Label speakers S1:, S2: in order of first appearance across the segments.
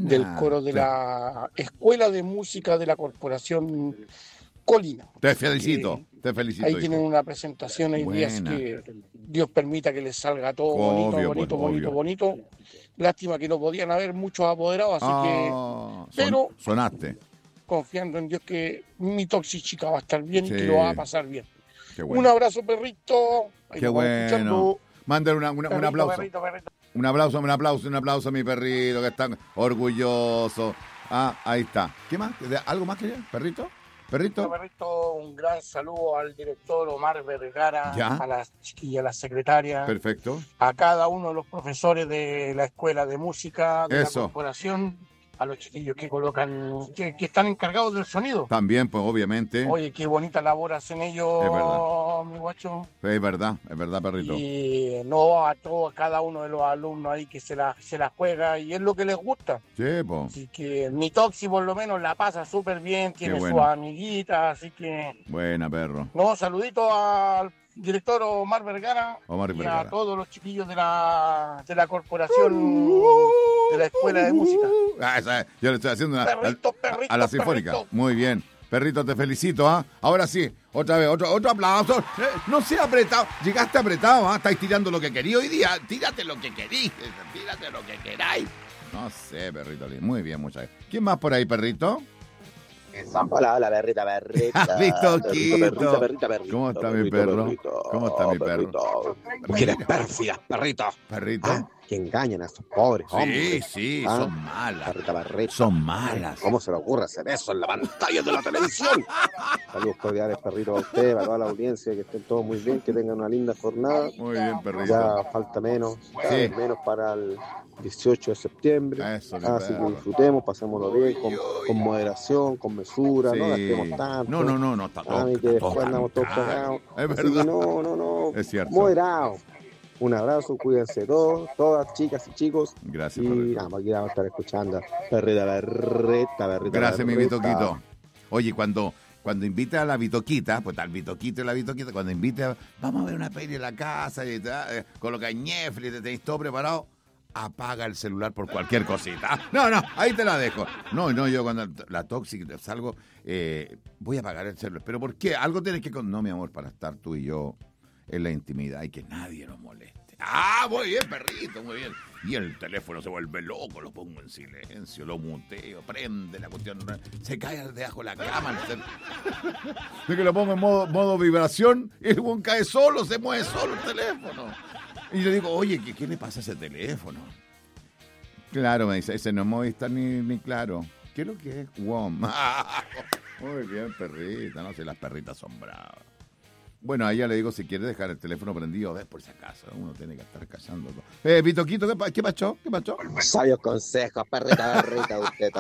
S1: del coro de la Escuela de Música de la Corporación Colina.
S2: Te felicito, te felicito.
S1: Ahí
S2: hijo.
S1: tienen una presentación hoy día, así que Dios permita que les salga todo
S2: Obvio, pues,
S1: bonito. Lástima que no podían haber muchos apoderados, así pero
S2: sonaste.
S1: Confiando en Dios que mi toxichica va a estar bien
S2: Sí.
S1: y que lo va a pasar bien.
S2: Qué bueno.
S1: Un abrazo, perrito. Ahí
S2: Qué
S1: nos vamos escuchando.
S2: bueno. Mándale un aplauso.
S1: Perrito.
S2: Un aplauso a mi perrito que está orgulloso. Ahí está. ¿Qué más? ¿Algo más que perrito? ¿Perrito?
S1: Un gran saludo al director Omar Vergara,
S2: Ya.
S1: a las chiquillas, a la secretaria,
S2: Perfecto.
S1: a cada uno de los profesores de la Escuela de Música de
S2: Eso.
S1: la Corporación, a los chiquillos que colocan, que están encargados del sonido.
S2: También, pues, obviamente.
S1: Oye, qué bonita labor hacen ellos,
S2: Es verdad.
S1: mi guacho.
S2: Es verdad, perrito.
S1: Y no a cada uno de los alumnos ahí que se la juega y es lo que les gusta.
S2: Sí, pues.
S1: Así que mi Toxi por lo menos la pasa súper bien, tiene
S2: bueno.
S1: sus amiguitas, así que...
S2: Buena, perro.
S1: No, saludito al director Omar Vergara y a todos los chiquillos de la corporación de la Escuela de Música.
S2: Yo le estoy haciendo
S1: Perrito,
S2: a la sinfónica.
S1: perrito.
S2: Muy bien. Perrito, te felicito, ¿ah? Ahora sí, otra vez, otro aplauso. No sea apretado. Llegaste apretado, ¿ah? Estáis tirando lo que querí hoy día. Tírate lo que querís. Tírate lo que queráis. No sé, perrito. Muy bien, muchas gracias. ¿Quién más por ahí, perrito?
S3: Hola, perrita.
S2: Vitoquito.
S3: Perrita.
S2: ¿Cómo está mi perro? ¿Cómo está mi perro?
S3: Mujeres pérfidas, perrito.
S2: ¿Perrito?
S3: Que engañan a esos pobres hombres.
S2: Sí, son malas.
S3: Perrita.
S2: Son malas.
S3: ¿Cómo se le ocurre hacer eso en la pantalla de la televisión? Saludos cordiales, perrito, a usted, para toda la audiencia, que estén todos muy bien, que tengan una linda jornada.
S2: Muy bien, perrito.
S3: Ya falta menos para el 18 de septiembre.
S2: Eso,
S3: así que disfrutemos, pasémoslo bien, con moderación, con mesura, no gastemos tanto.
S2: No, está todo.
S3: Que después andamos todos cagados.
S2: Es
S3: Así
S2: verdad.
S3: que no.
S2: Es cierto.
S3: Moderado. Un abrazo, cuídense todas chicas y chicos.
S2: Gracias,
S3: y
S2: perrito.
S3: nada más, aquí vamos a estar escuchando. Perrita.
S2: Gracias, mi Vitoquito. Oye, cuando invita a la Vitoquita, pues está el Vitoquito y la Vitoquita, cuando invita, vamos a ver una peli en la casa, y coloca Netflix, te tenéis todo preparado, apaga el celular por cualquier cosita. No, ahí te la dejo. No, yo cuando la tóxica salgo, voy a apagar el celular. ¿Pero por qué? Algo tienes que... No, mi amor, para estar tú y yo en la intimidad y que nadie nos moleste. Muy bien, perrito, muy bien. Y el teléfono se vuelve loco, lo pongo en silencio, lo muteo, prende la cuestión, se cae debajo de la cama. De que lo pongo en modo vibración, y el buen cae solo, se mueve solo el teléfono. Y yo digo, oye, ¿qué le pasa a ese teléfono? Claro, me dice, ese no es Movistar ni claro. ¿Qué es lo que es? WOM. Muy bien, perrita, no sé, las perritas son bravas. Bueno, a ella le digo, si quiere dejar el teléfono prendido, ves por si acaso, uno tiene que estar callando todo. Vitoquito, ¿qué pasó?
S3: Sabios consejos, perrita, usted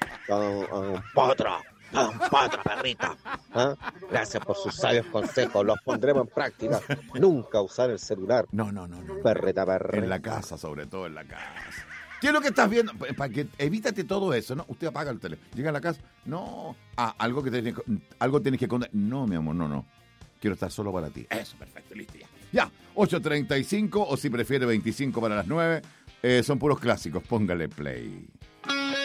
S3: un potro, perrita. Gracias por sus sabios consejos, los pondremos en práctica. Nunca usar el celular.
S2: No.
S3: Perrita.
S2: En la casa, sobre todo en la casa. ¿Qué es lo que estás viendo? Para que evítate todo eso, ¿no? Usted apaga el teléfono, llega a la casa, no, algo tienes que contar. No, mi amor, no. Quiero estar solo para ti. Eso, perfecto, listo ya. Ya, 8:35 o si prefiere 25 para las 9. Son puros clásicos. Póngale play.